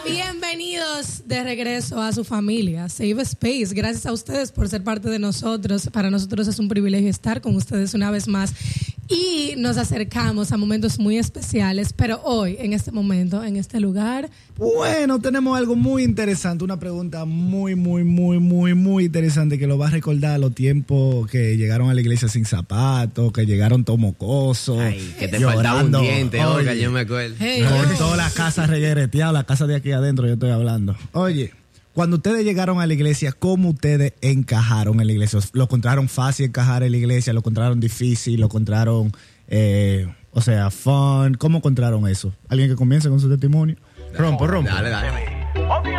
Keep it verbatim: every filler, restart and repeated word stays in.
Bienvenidos de regreso a su familia, Safe Space. Gracias a ustedes por ser parte de nosotros. Para nosotros es un privilegio estar con ustedes una vez más. Y nos acercamos a momentos muy especiales, pero hoy, en este momento, en este lugar... Bueno, tenemos algo muy interesante, una pregunta muy, muy, muy, muy, muy interesante que lo va a recordar a los tiempos que llegaron a la iglesia sin zapatos, que llegaron tomocosos. Ay, que te faltaba un diente, Olga, yo me acuerdo. Hey, con yo. toda la casa reguereteada, la casa de aquí adentro yo estoy hablando. Oye, cuando ustedes llegaron a la iglesia, ¿cómo ustedes encajaron en la iglesia? ¿Lo encontraron fácil encajar en la iglesia? ¿Lo encontraron difícil? ¿Lo encontraron, eh, o sea, fun? ¿Cómo encontraron eso? ¿Alguien que comience con su testimonio? Rompo, rompo. Dale, dale.